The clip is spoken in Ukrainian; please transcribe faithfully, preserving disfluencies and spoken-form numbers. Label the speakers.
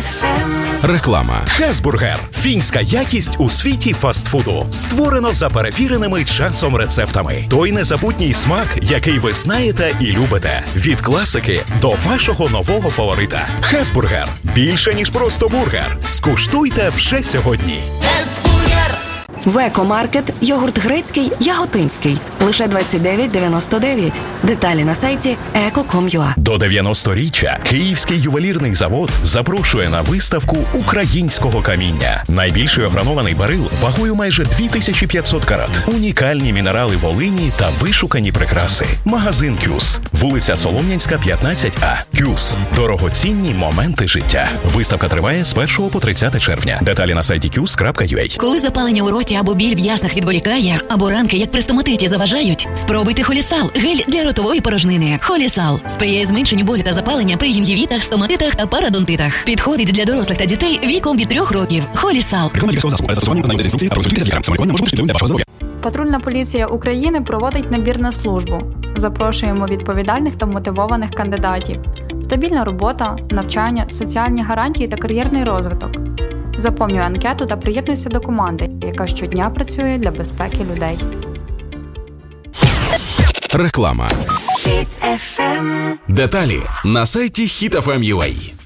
Speaker 1: Реклама. Хесбургер. Фінська якість у світі фастфуду. Створено за перевіреними часом рецептами. Той незабутній смак, який ви знаєте і любите. Від класики до вашого нового фаворита. Хесбургер. Більше, ніж просто бургер. Скуштуйте вже сьогодні.
Speaker 2: Хесбургер.
Speaker 3: В Екомаркет йогурт грецький яготинський. Лише двадцять дев'ять дев'яносто дев'ять. Деталі на сайті еко крапка ком крапка ю а.
Speaker 1: До дев'яносторіччя Київський ювелірний завод запрошує на виставку українського каміння. Найбільший огранований барил вагою майже дві тисячі п'ятсот карат. Унікальні мінерали Волині та вишукані прикраси. Магазин Кюс. Вулиця Солом'янська, п'ятнадцять А. Кюс. Дорогоцінні моменти життя. Виставка триває з першого по тридцяте червня. Деталі на сайті кюс крапка ю а.
Speaker 4: Коли запалення у роті або біль в яснах відволікає, або ранки, як при стоматиті, заважають, спробуйте Холісал – гель для ротової порожнини. Холісал сприяє зменшенню болю та запалення при гінгівітах, стоматитах та парадонтитах. Підходить для дорослих та дітей віком від трьох років. Холісал.
Speaker 5: Патрульна поліція України проводить набір на службу. Запрошуємо відповідальних та мотивованих кандидатів. Стабільна робота, навчання, соціальні гарантії та кар'єрний розвиток. Заповнюй анкету та приєднуйся до команди, яка щодня працює для безпеки людей.
Speaker 1: Реклама. Деталі на сайті хіт еф ем крапка ю а.